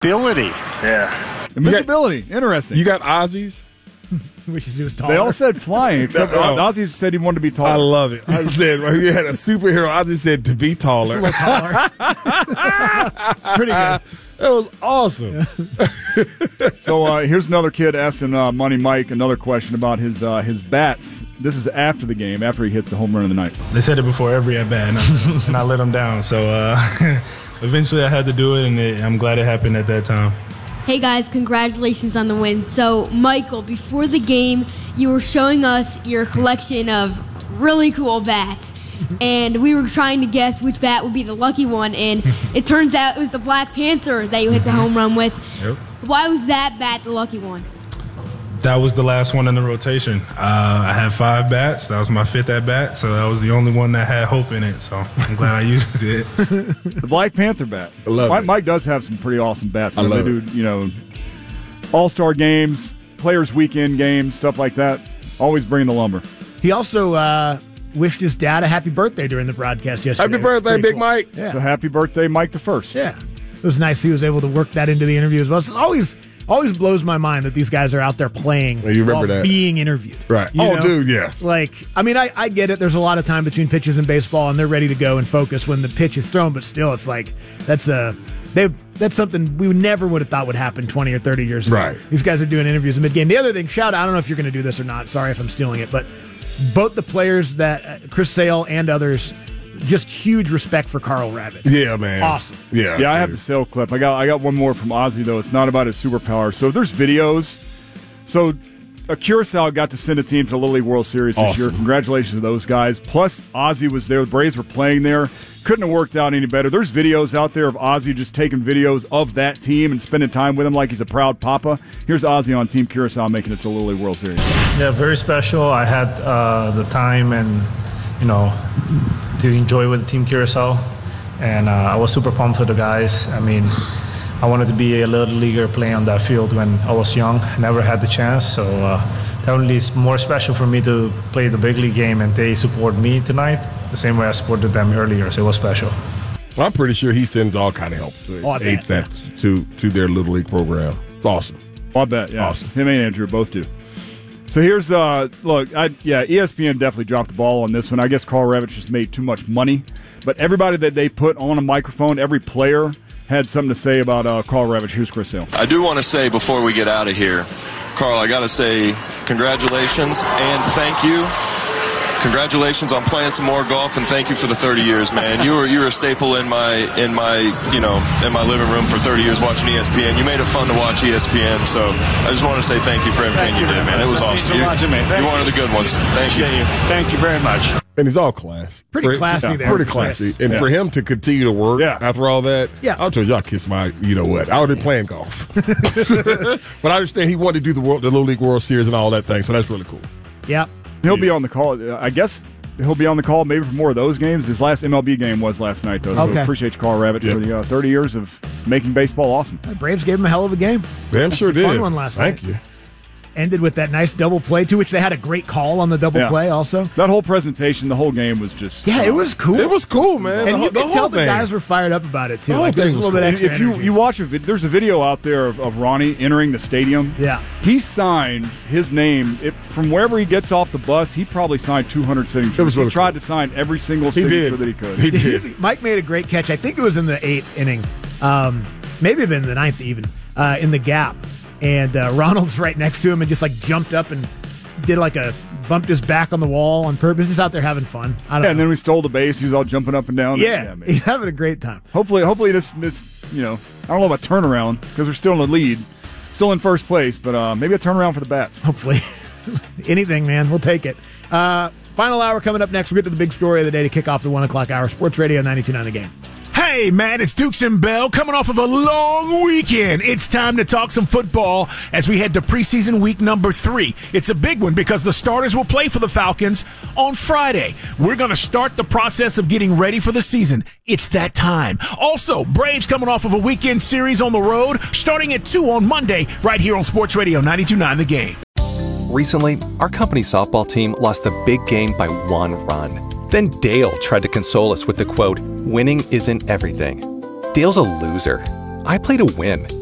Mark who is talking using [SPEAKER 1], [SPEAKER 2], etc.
[SPEAKER 1] Ability.
[SPEAKER 2] Yeah.
[SPEAKER 3] Invisibility. Interesting.
[SPEAKER 4] You got Ozzy's?
[SPEAKER 5] Wishes he was taller.
[SPEAKER 3] They all said flying, except Ozzy said he wanted to be taller.
[SPEAKER 4] I love it. I said, well, you had a superhero. Ozzy said to be taller.
[SPEAKER 5] A little taller. Pretty good.
[SPEAKER 4] That was awesome.
[SPEAKER 3] So here's another kid asking Money Mike another question about his bats. This is after the game, after he hits the home run of the night.
[SPEAKER 6] They said it before every at-bat, and I let them down. So eventually I had to do it, and I'm glad it happened at that time.
[SPEAKER 7] Hey guys, congratulations on the win. So Michael, before the game, you were showing us your collection of really cool bats. And we were trying to guess which bat would be the lucky one, and it turns out it was the Black Panther that you hit the home run with.
[SPEAKER 6] Yep.
[SPEAKER 7] Why was that bat the lucky one?
[SPEAKER 6] That was the last one in the rotation. I had 5 bats. That was my 5th at-bat, so that was the only one that had hope in it. So I'm glad I used it.
[SPEAKER 3] The Black Panther bat.
[SPEAKER 4] I love it.
[SPEAKER 3] Mike does have some pretty awesome bats.
[SPEAKER 4] I love
[SPEAKER 3] they do, all-star games, players' weekend games, stuff like that. Always bringing the lumber.
[SPEAKER 5] He also wished his dad a happy birthday during the broadcast yesterday.
[SPEAKER 4] Happy birthday, Big Mike.
[SPEAKER 5] Yeah.
[SPEAKER 3] So happy birthday, Mike the First.
[SPEAKER 5] Yeah. It was nice he was able to work that into the interview as well. So it always blows my mind that these guys are out there playing
[SPEAKER 4] You remember
[SPEAKER 5] while
[SPEAKER 4] that.
[SPEAKER 5] being interviewed.
[SPEAKER 4] Right.
[SPEAKER 5] You know?
[SPEAKER 4] Dude, yes.
[SPEAKER 5] Like, I mean, I get it. There's a lot of time between pitches in baseball, and they're ready to go and focus when the pitch is thrown. But still, it's like that's something we never would have thought would happen 20 or 30 years ago.
[SPEAKER 4] Right.
[SPEAKER 5] These guys are doing interviews in mid-game. The other thing, I don't know if you're going to do this or not. Sorry if I'm stealing it, but both the players that Chris Sale and others, just huge respect for Carl Ravitch.
[SPEAKER 4] Yeah, man.
[SPEAKER 5] Awesome.
[SPEAKER 4] Yeah.
[SPEAKER 3] Yeah, I have the Sale clip. I got one more from Ozzy, though. It's not about his superpower. So there's videos. So Curacao got to send a team to the Little League World Series this year. Congratulations to those guys. Plus, Ozzy was there. The Braves were playing there. Couldn't have worked out any better. There's videos out there of Ozzy just taking videos of that team and spending time with them like he's a proud papa. Here's Ozzy on Team Curacao making it to the Little League World Series.
[SPEAKER 6] Yeah, very special. I had the time and, to enjoy with Team Curacao. And I was super pumped for the guys. I mean, I wanted to be a little leaguer playing on that field when I was young. Never had the chance. So definitely it's more special for me to play the big league game, and they support me tonight the same way I supported them earlier. So it was special.
[SPEAKER 4] Well, I'm pretty sure he sends all kind of help to their Little League program. It's awesome.
[SPEAKER 3] I bet, yeah.
[SPEAKER 4] Awesome.
[SPEAKER 3] Him and Andrew both do. So here's, ESPN definitely dropped the ball on this one. I guess Carl Ravitch just made too much money. But everybody that they put on a microphone, every player had something to say about Carl Ravitch. Here's Chris Sale.
[SPEAKER 8] I do want to say before we get out of here, Carl, I got to say congratulations and thank you. Congratulations on playing some more golf, and thank you for the 30 years, man. You were a staple in my living room for 30 years watching ESPN. You made it fun to watch ESPN, so I just want to say thank you for everything you did, man. It was awesome. You're one of the good ones. Thank you.
[SPEAKER 2] Thank you very much.
[SPEAKER 4] And he's all class.
[SPEAKER 5] Pretty classy there.
[SPEAKER 4] Pretty classy. And for him to continue to work after all that, I'll tell y'all kiss my, you know what, I already playing golf. But I understand he wanted to do the Little League World Series and all that thing, so that's really cool.
[SPEAKER 5] Yeah.
[SPEAKER 3] He'll be on the call. I guess he'll be on the call maybe for more of those games. His last MLB game was last night, though. So appreciate you, Carl Ravitch, for the 30 years of making baseball awesome.
[SPEAKER 5] The Braves gave him a hell of a game.
[SPEAKER 4] Damn sure did.
[SPEAKER 5] Fun one last night.
[SPEAKER 4] Thank you.
[SPEAKER 5] Ended with that nice double play, to which they had a great call on the double play also.
[SPEAKER 3] That whole presentation, the whole game was just...
[SPEAKER 5] Yeah, it was cool.
[SPEAKER 4] It was cool, man.
[SPEAKER 5] And you could tell the guys were fired up about it, too. Like, there's a little bit extra
[SPEAKER 3] If
[SPEAKER 5] energy.
[SPEAKER 3] you watch there's a video out there of Ronnie entering the stadium.
[SPEAKER 5] Yeah.
[SPEAKER 3] He signed his name. From wherever he gets off the bus, he probably signed 200 signatures. He tried to sign every single signature that he could.
[SPEAKER 4] He did.
[SPEAKER 5] Mike made a great catch. I think it was in the 8th inning. Maybe even the 9th even, in the gap. And Ronald's right next to him and just like jumped up and did bumped his back on the wall on purpose. He's out there having fun. And
[SPEAKER 3] then we stole the base. He was all jumping up and down.
[SPEAKER 5] Yeah, he's having a great time.
[SPEAKER 3] Hopefully this I don't know about turnaround because they're still in the lead, still in first place, but maybe a turnaround for the Bats.
[SPEAKER 5] Hopefully. Anything, man. We'll take it. Final hour coming up next. We'll get to the big story of the day to kick off the 1 o'clock hour. Sports Radio 92.9 The Game.
[SPEAKER 9] Hey, man, it's Dukes and Bell coming off of a long weekend. It's time to talk some football as we head to preseason week number 3. It's a big one because the starters will play for the Falcons on Friday. We're going to start the process of getting ready for the season. It's that time. Also, Braves coming off of a weekend series on the road, starting at 2 on Monday, right here on Sports Radio 92.9 The Game.
[SPEAKER 10] Recently, our company softball team lost a big game by 1 run. Then Dale tried to console us with the quote, "Winning isn't everything." Dale's a loser. I play to win.